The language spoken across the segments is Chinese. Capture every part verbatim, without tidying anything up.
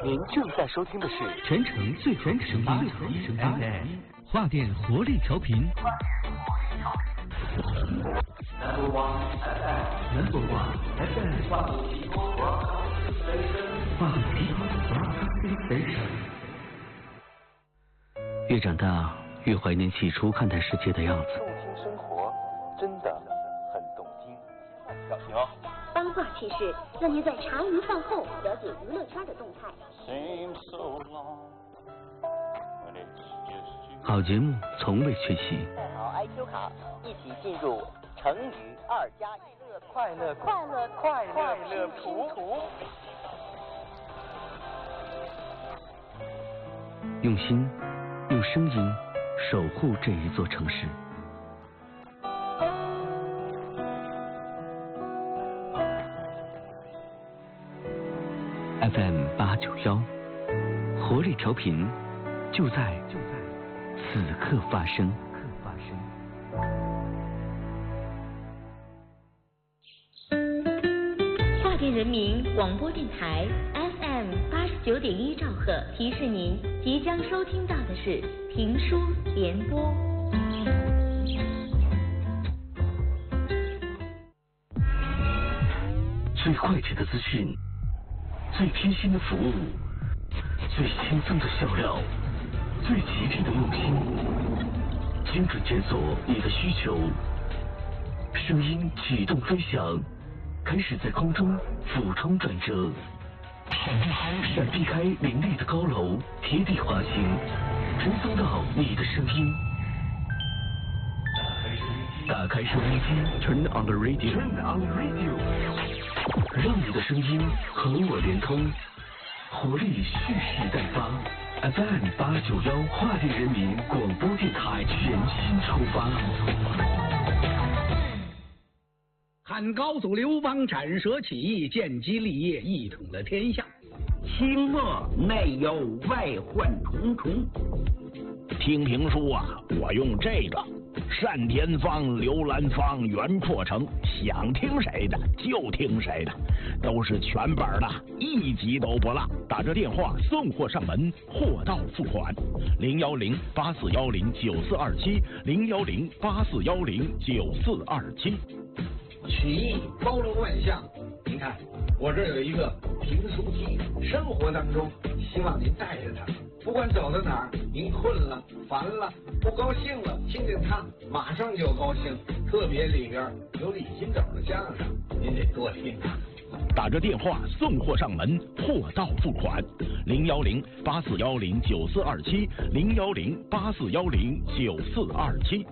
您正在收听的是全城最全声音 F M 华电活力调频。 Number one F M，Number one F M， 华东提供 Broadcasting Station， 华东提供 Broadcasting Station。越长大，越怀念起初看待世界的样子。 动听生活，真的很动听。小熊。 八卦趣事，让您在茶余饭后了解娱乐圈的动态。 好节目从未缺席。 带好 I Q 卡，一起进入成语二加一乐快乐快乐快乐快乐拼图。 用心，用声音守护这一座城市。F M 八九幺，活力调频，就在就在此刻发生。 华电人民广播电台 F M 八十九点一兆赫提示您，即将收听到的是评书联播。 最快捷的资讯，最贴心的服务，最轻松的笑料，最极致的用心，精准检索你的需求，声音启动飞翔，开始在空中俯冲转折，闪避开林立的高楼，贴地滑行，传送到你的声音。打开收音机 ，Turn on the radio，Turn on the radio， 让你的声音和我连通，活力蓄势待发。F M 八九幺华电人民广播电台全新出发。 汉高祖刘邦斩蛇起义，建基立业，一统了天下。 清末内忧外患重重。 听评书啊，我用这个单田芳、刘兰芳、袁阔成，想听谁的就听谁的，都是全本的，一集都不落。打这电话送货上门，货到付款。零幺零八四幺零九四二七，零幺零八四幺零九四二七。 曲艺包罗万象，您看我这有一个评书机，生活当中希望您带着它，不管走到哪儿，您困了、烦了、不高兴了，听见它马上就高兴。特别里边有李金斗的相声，您得多听啊。 打着电话送货上门，货到付款。零幺零八四幺零九四二七，零幺零八四幺零九四二七。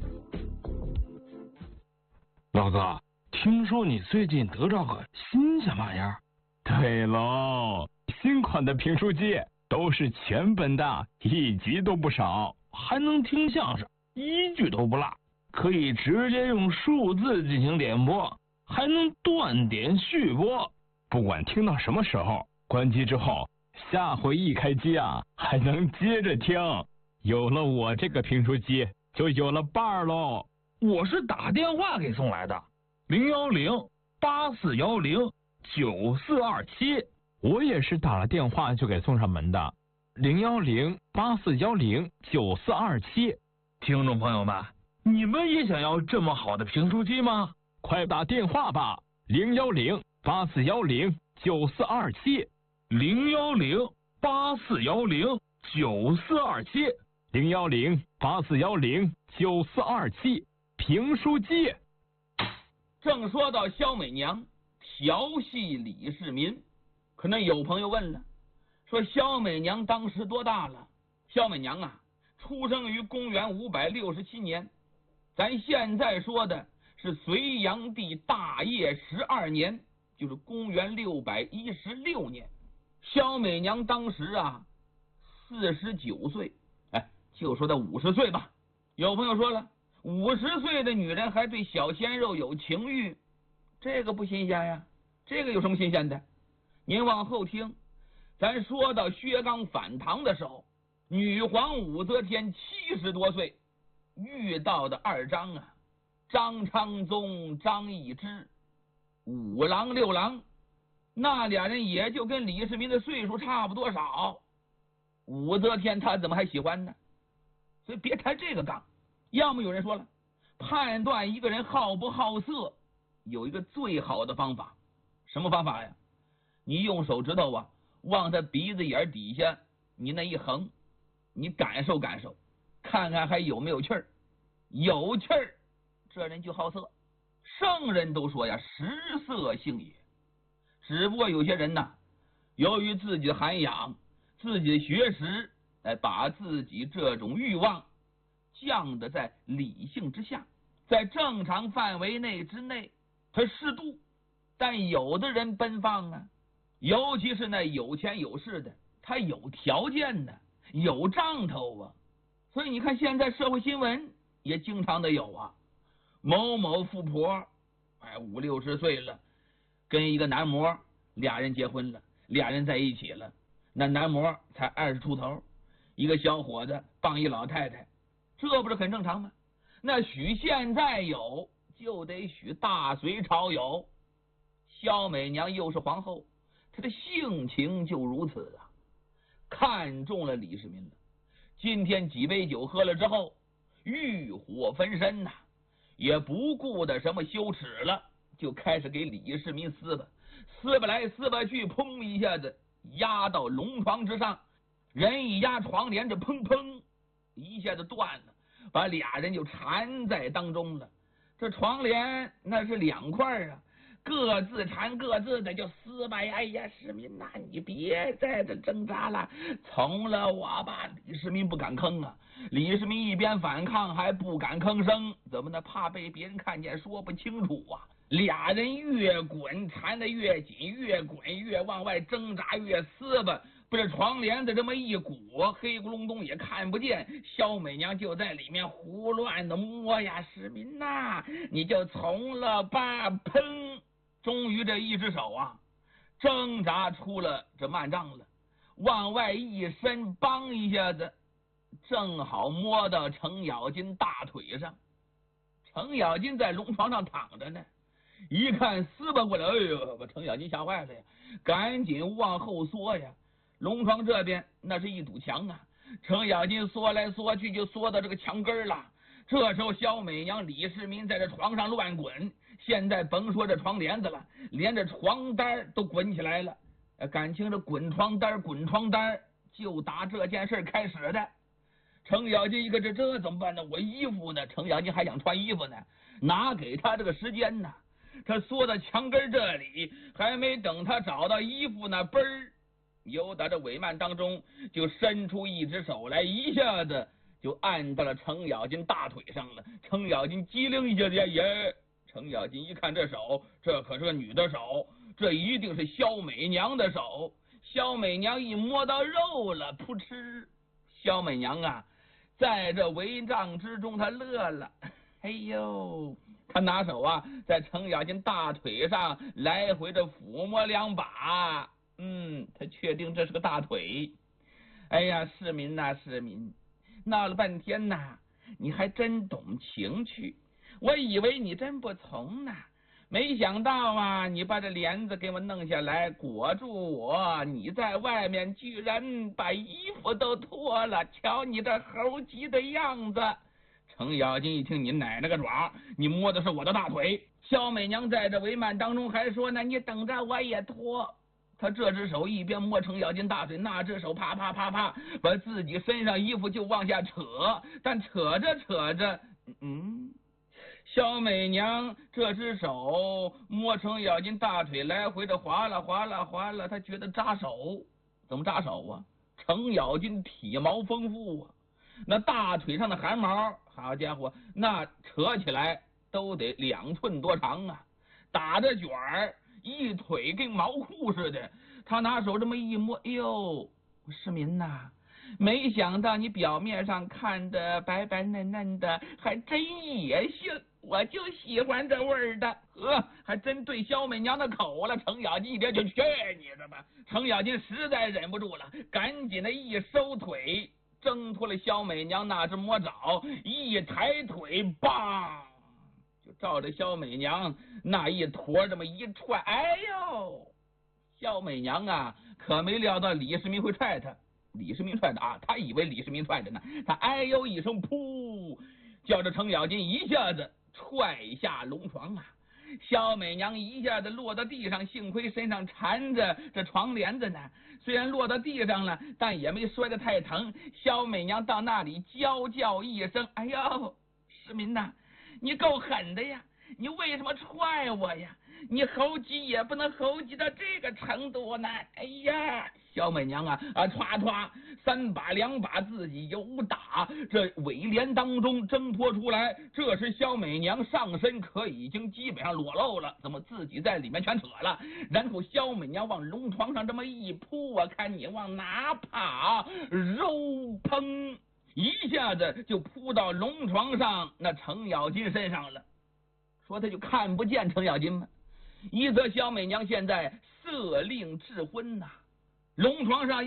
老哥，听说你最近得着个新鲜玩意儿？ 对喽，新款的评书机都是全本的，一集都不少，还能听相声，一句都不落，可以直接用数字进行点播，还能断点续播，不管听到什么时候，关机之后，下回一开机啊，还能接着听。有了我这个评书机，就有了伴儿喽。 我是打电话给送来的，零幺零八四幺零九四二七。 我也是打了电话就给送上门的，零幺零八四幺零九四二七。 听众朋友们，你们也想要这么好的评书机吗？ 快打电话吧，零幺零八四幺零九四二七， 零幺零八四幺零九四二七， 零幺零八四幺零九四二七。评书机。 正说到萧美娘调戏李世民，可能有朋友问了，说萧美娘当时多大了？萧美娘啊，出生于公元五百六十七年，咱现在说的是隋炀帝大业十二年，就是公元六百一十六年。萧美娘当时啊四十九岁，哎，就说她五十岁吧。有朋友说了，五十岁的女人还对小鲜肉有情欲，这个不新鲜呀，这个有什么新鲜的？您往后听，咱说到薛刚反唐的时候，女皇武则天七十多岁，遇到的二张啊，张昌宗、张易之，五郎六郎， 那俩人也就跟李世民的岁数差不多少。武则天她怎么还喜欢呢？所以别抬这个杠。要么有人说了，判断一个人好不好色，有一个最好的方法，什么方法呀？你用手指头啊，往他鼻子眼底下，你那一横，你感受感受，看看还有没有气儿。有气儿，这人就好色。圣人都说呀，食色性也。只不过有些人呢，由于自己的涵养、自己的学识，来把自己这种欲望降得在理性之下，在正常范围内之内，他适度。但有的人奔放啊，尤其是那有钱有势的，他有条件的，有账头啊。所以你看现在社会新闻也经常的有啊，某某富婆，哎，五六十岁了，跟一个男模，俩人结婚了，俩人在一起了。那男模才二十出头，一个小伙子傍一老太太，这不是很正常吗？那许现在有，就得许大隋朝有。萧美娘又是皇后，她的性情就如此啊，看中了李世民了。今天几杯酒喝了之后，欲火焚身呐、啊，也不顾的什么羞耻了，就开始给李世民撕吧，撕吧来撕吧去，砰一下子压到龙床之上，人一压床帘，这砰砰一下子断了，把俩人就缠在当中了。这床帘那是两块啊，各自缠各自的就撕吧。哎呀，世民呐、啊，你别在这挣扎了，从了我吧。李世民不敢吭啊，李世民一边反抗还不敢吭声，怎么呢？怕被别人看见说不清楚啊。俩人越滚缠得越紧，越滚越往外挣扎，越撕吧。不是床帘子这么一鼓，黑咕隆咚也看不见，萧美娘就在里面胡乱的摸呀。世民呐、啊，你就从了吧。砰！终于这一只手啊，挣扎出了这幔帐了，往外一伸，梆一下子，正好摸到程咬金大腿上。程咬金在龙床上躺着呢，一看撕吧过来，哎呦，把程咬金吓坏了呀，赶紧往后缩呀。龙床这边那是一堵墙啊，程咬金缩来缩去就缩到这个墙根了。这时候萧美娘、李世民在这床上乱滚，现在甭说这床帘子了，连这床单都滚起来了。感情这滚床单滚床单就打这件事开始的。程咬金一个这这怎么办呢？我衣服呢？程咬金还想穿衣服呢，哪给他这个时间呢？他缩到墙根这里，还没等他找到衣服呢，嘣儿，由打这帷幔当中就伸出一只手来，一下子就按到了程咬金大腿上了。程咬金机灵一下子也，程咬金一看这手，这可是个女的手，这一定是萧美娘的手。萧美娘一摸到肉了，噗嗤！萧美娘啊，在这帷帐之中，她乐了。哎呦，她拿手啊，在程咬金大腿上来回的抚摸两把。嗯，他确定这是个大腿。哎呀，世民呐、啊，世民，闹了半天呐、啊，你还真懂情趣。我以为你真不从呢，没想到啊，你把这帘子给我弄下来裹住我，你在外面居然把衣服都脱了，瞧你这猴急的样子。程咬金一听，你奶奶个爪，你摸的是我的大腿。萧美娘在这帷幔当中还说呢，你等着我也脱。他这只手一边摸程咬金大腿，那只手啪啪啪啪把自己身上衣服就往下扯，但扯着扯着，嗯，萧美娘这只手摸程咬金大腿，来回的划拉划拉划拉，他觉得扎手。怎么扎手啊？程咬金体毛丰富啊，那大腿上的汗毛，好家伙，那扯起来都得两寸多长啊，打着卷儿，一腿跟毛裤似的。他拿手这么一摸，哎呦，世民呐、啊，没想到你表面上看的白白嫩嫩的，还真野性，我就喜欢这味儿的。呵，还真对萧美娘的口了。程咬金一点就去你的吧！程咬金实在忍不住了，赶紧的一收腿，挣脱了萧美娘那只魔爪，一抬腿，棒！就照着萧美娘那一坨这么一踹，哎呦！ 小美娘啊，可没料到李世民会踹她。李世民踹她啊，她以为李世民踹她呢，她哎呦一声，噗，叫着程咬金一下子踹下龙床啊。小美娘一下子落到地上，幸亏身上缠着这床帘子呢，虽然落到地上了，但也没摔得太疼。小美娘到那里娇叫一声：“哎呦，世民呐，你够狠的呀！你为什么踹我呀？你猴急也不能猴急到这个程度呢！”哎呀，小美娘啊啊，歘歘三把两把自己由打这尾帘当中挣脱出来。这时小美娘上身可已经基本上裸露了，怎么自己在里面全扯了？然后小美娘往龙床上这么一扑，我看你往哪跑？肉砰一下子就扑到龙床上那程咬金身上了。说他就看不见程咬金吗？一则小美娘现在色令智昏呐、啊，龙床上